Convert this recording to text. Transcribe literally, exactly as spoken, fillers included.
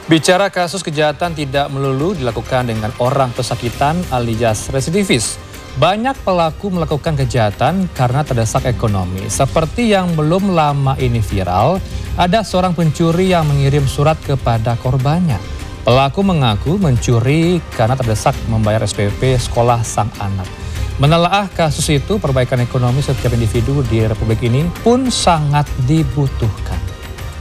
Bicara kasus kejahatan tidak melulu dilakukan dengan orang pesakitan alias residivis. Banyak pelaku melakukan kejahatan karena terdesak ekonomi. Seperti yang belum lama ini viral, ada seorang pencuri yang mengirim surat kepada korbannya. Pelaku mengaku mencuri karena terdesak membayar S P P sekolah sang anak. Menelaah kasus itu, perbaikan ekonomi setiap individu di Republik ini pun sangat dibutuhkan.